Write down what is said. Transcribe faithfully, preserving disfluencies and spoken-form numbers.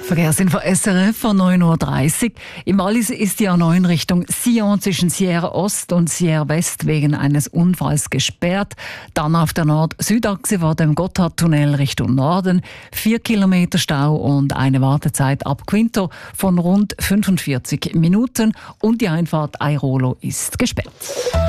Verkehrsinfo S R F von neun Uhr dreißig. Im Wallis ist die A neun Richtung Sion zwischen Sierra Ost und Sierra West wegen eines Unfalls gesperrt. Dann auf der Nord-Süd-Achse vor dem Gotthardtunnel Richtung Norden vier Kilometer Stau und eine Wartezeit ab Quinto von rund fünfundvierzig Minuten. Und die Einfahrt Airolo ist gesperrt.